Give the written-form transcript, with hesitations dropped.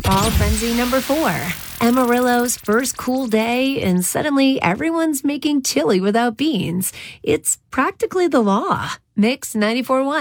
Fall frenzy number 4. Amarillo's first cool day, and suddenly everyone's making chili without beans. It's practically the law. Mix 94.1.